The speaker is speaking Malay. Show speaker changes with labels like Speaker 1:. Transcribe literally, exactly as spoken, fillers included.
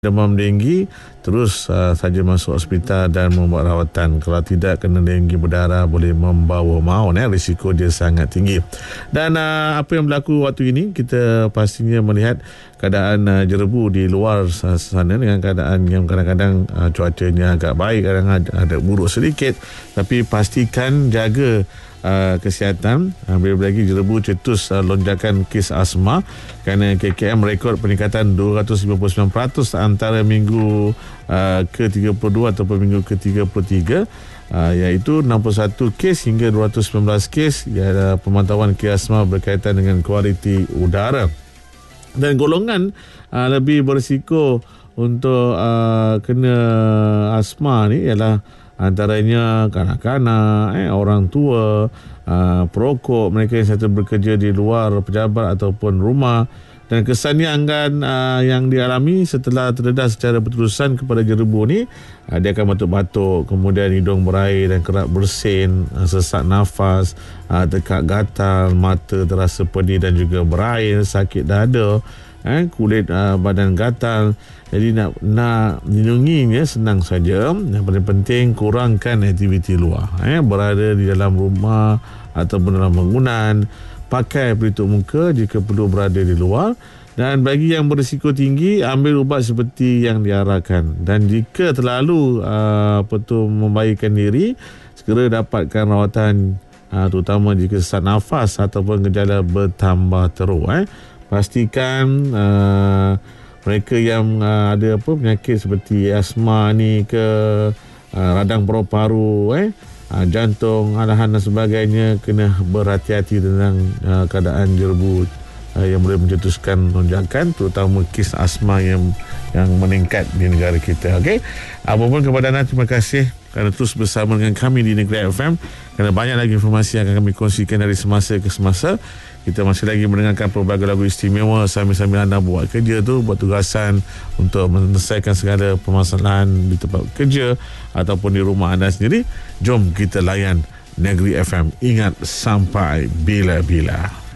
Speaker 1: demam denggi, terus uh, saja masuk hospital dan membuat rawatan. Kalau tidak, kena denggi berdarah boleh membawa maut. Eh, risiko dia sangat tinggi. Dan uh, apa yang berlaku waktu ini, kita pastinya melihat keadaan uh, jerebu di luar sana dengan keadaan yang kadang-kadang uh, cuacanya agak baik, kadang-kadang ada buruk sedikit. Tapi pastikan jaga Uh, kesihatan. uh, Bila lagi jerebu cetus uh, lonjakan kes asma, kerana K K M rekod peningkatan dua ratus lima puluh sembilan peratus antara minggu uh, ke tiga puluh dua ataupun minggu ke tiga puluh tiga, uh, iaitu enam puluh satu kes hingga dua ratus sembilan belas kes ialah pemantauan kes asma berkaitan dengan kualiti udara. Dan golongan uh, lebih berisiko untuk uh, kena asma ni ialah antaranya kanak-kanak, eh, orang tua, uh, perokok, mereka yang satu bekerja di luar pejabat ataupun rumah. Dan kesanyangan uh, yang dialami setelah terdedah secara berterusan kepada jerebu ni, uh, dia akan batuk-batuk, kemudian hidung berair dan kerap bersin, uh, sesak nafas, uh, tekak gatal, mata terasa pedih dan juga berair, sakit dada, eh, kulit uh, badan gatal. Jadi nak nak lindunginya senang saja. Yang paling penting, kurangkan aktiviti luar, eh, berada di dalam rumah ataupun dalam bangunan. Pakai pelitup muka jika perlu berada di luar. Dan bagi yang berisiko tinggi, ambil ubat seperti yang diarahkan. Dan jika terlalu uh, apa tu membaikkan diri, segera dapatkan rawatan, uh, terutama jika sesak nafas ataupun gejala bertambah teruk. Eh. Pastikan uh, mereka yang uh, ada apa penyakit seperti asma ni ke, uh, radang paru-paru, eh, uh, jantung, anahan dan sebagainya, kena berhati-hati tentang uh, keadaan jerebu uh, yang boleh mencetuskan lonjakan, terutama kes asma yang yang meningkat di negara kita. Okey. Apapun kepada anda, terima kasih kerana terus bersama dengan kami di Negeri F M. Kerana banyak lagi informasi yang akan kami kongsikan dari semasa ke semasa. Kita masih lagi mendengarkan pelbagai lagu istimewa sambil-sambil anda buat kerja tu, buat tugasan untuk menyelesaikan segala permasalahan di tempat kerja ataupun di rumah anda sendiri. Jom kita layan Negeri F M. Ingat, sampai bila-bila.